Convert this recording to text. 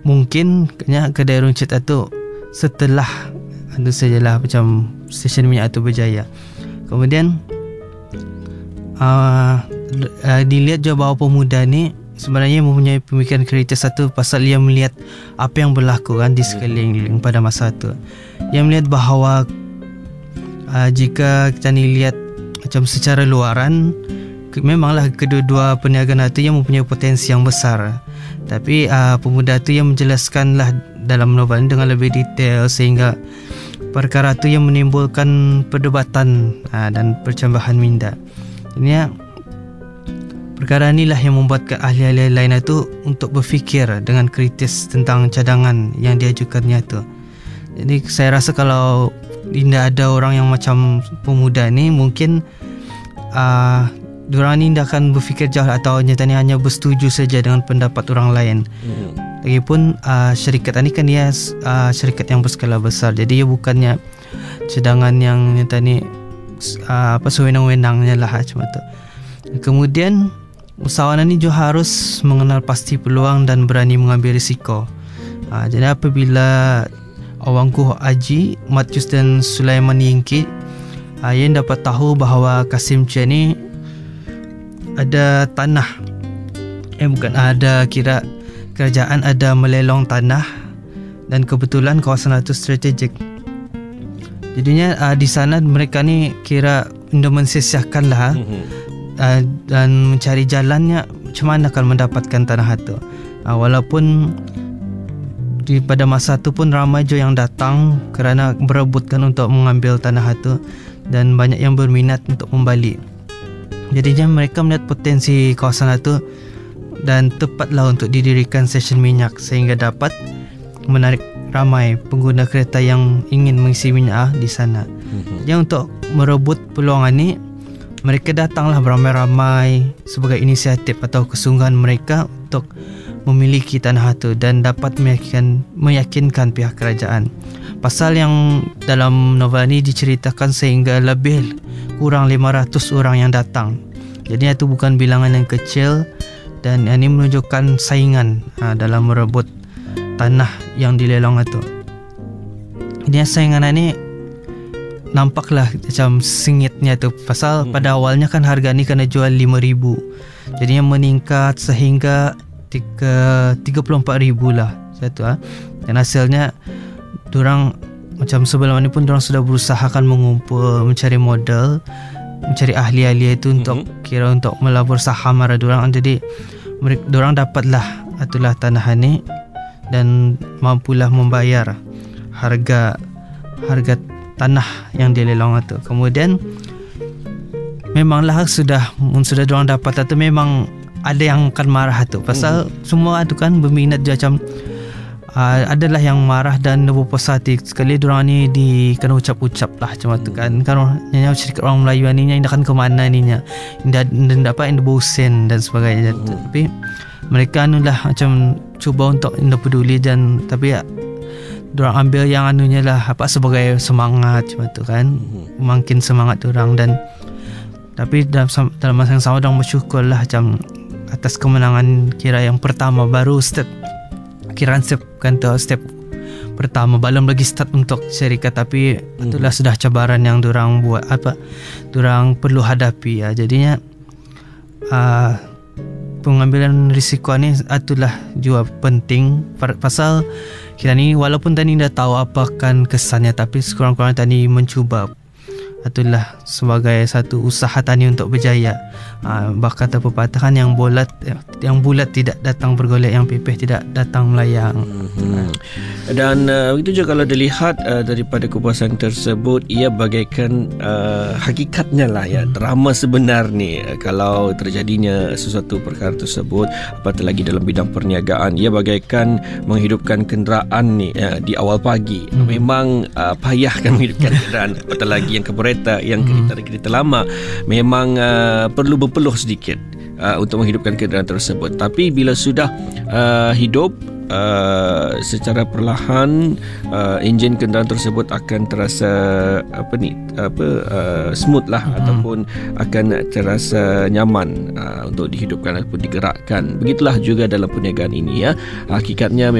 mungkin kedai runcit itu setelah itu sajalah macam stesen minyak itu berjaya. Kemudian dilihat juga bahawa pemuda ni sebenarnya mempunyai pemikiran kritis satu pasal ia melihat apa yang berlaku kan di sekeliling pada masa itu. Ia melihat bahawa jika kita ni lihat macam secara luaran, memanglah kedua-dua perniagaan itu yang mempunyai potensi yang besar. Tapi pemuda itu yang menjelaskanlah dalam novel ini dengan lebih detail sehingga perkara itu yang menimbulkan perdebatan dan percambahan minda. Ini perkara inilah yang membuatkan ahli-ahli lain itu untuk berfikir dengan kritis tentang cadangan yang diajukannya itu. Jadi saya rasa kalau tidak ada orang yang macam pemuda ni, mungkin diorang ni tidak akan berfikir jauh atau nyatanya hanya bersetuju saja dengan pendapat orang lain. Lagipun syarikat ini kan dia syarikat yang berskala besar, jadi ia bukannya cadangan yang nyatanya sewenang-wenangnya lah macam tu. Kemudian usahawan ini juga harus mengenal pasti peluang dan berani mengambil risiko. Jadi apabila Awangkuh Haji, Matius dan Sulaiman Yingki yang dapat tahu bahawa Kasim Cia ni ada tanah, kira kerajaan ada melelong tanah dan kebetulan kawasan itu strategik. Jadinya di sana mereka ni kira mensiasatkan lah dan mencari jalannya macam mana akan mendapatkan tanah itu. Walaupun pada masa itu pun ramai je yang datang kerana berebutkan untuk mengambil tanah itu dan banyak yang berminat untuk membeli. Jadinya mereka melihat potensi kawasan itu dan tepatlah untuk didirikan stesen minyak sehingga dapat menarik ramai pengguna kereta yang ingin mengisi minyak di sana. Jadi untuk merebut peluang ini, mereka datanglah beramai-ramai sebagai inisiatif atau kesungguhan mereka untuk memiliki tanah itu dan dapat meyakinkan pihak kerajaan. Pasal yang dalam novel ini diceritakan sehingga lebih kurang 500 orang yang datang. Jadi itu bukan bilangan yang kecil dan ini menunjukkan saingan dalam merebut tanah yang dilelang itu. Ini saingan ini nampaklah macam sengitnya tu pasal pada awalnya kan harga ni kena jual 5,000. Jadinya meningkat sehingga 34,000 lah satu. Dan hasilnya diorang macam sebelum ni pun diorang sudah berusaha kan mengumpul, mencari modal, mencari ahli-ahli itu untuk kira untuk melabur saham arah diorang. Jadi diorang dapatlah itulah tanah ni dan mampulah membayar harga tanah yang dilelang itu. Kemudian memanglah sudah diorang dapat itu, memang ada yang akan marah tu pasal semua tu kan berminat je macam adalah yang marah dan berpuas hati sekali diorang ni kena ucap-ucap lah macam tu kan. Kan nyanyi syarikat orang Melayu ni yang akan ke mana ni nya dapat yang bosen dan sebagainya. Tapi mereka anulah macam cuba untuk tidak peduli dan tapi diorang ambil yang anunya lah sebagai semangat macam tu kan, makin semangat diorang. Dan tapi dalam masa yang sama diorang bersyukur lah macam atas kemenangan kira yang pertama, baru step pertama, belum lagi start untuk syarikat, tapi itulah sudah cabaran yang diorang buat diorang perlu hadapi ya. Jadinya pengambilan risiko ni itulah juga penting pasal kita ni walaupun tadi dah tahu apa kan kesannya, tapi sekurang-kurangnya tadi mencuba. Itulah sebagai satu usaha tani untuk berjaya. Berkata pepatah yang bulat tidak datang bergolek, yang pipih tidak datang melayang. Dan begitu juga kalau dilihat daripada kepuasan tersebut, ia bagaikan hakikatnya lah ya, drama sebenar ni. Kalau terjadinya sesuatu perkara tersebut, apatah lagi dalam bidang perniagaan, ia bagaikan menghidupkan kenderaan ni di awal pagi. Memang payah kan menghidupkan kenderaan, apatah lagi yang kereta lama, memang perlu berpeluh sedikit untuk menghidupkan kenderaan tersebut. Tapi bila sudah hidup secara perlahan, enjin kenderaan tersebut akan terasa smooth lah, ataupun akan terasa nyaman untuk dihidupkan ataupun digerakkan. Begitulah juga dalam perniagaan ini ya. Hakikatnya